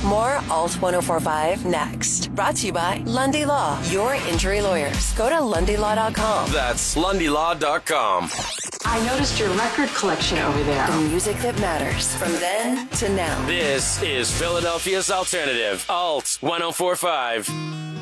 More Alt 1045 next. Brought to you by Lundy Law, your injury lawyers. Go to LundyLaw.com. That's LundyLaw.com. I noticed your record collection over there. The music that matters from then to now. This is Philadelphia's alternative, Alt 1045.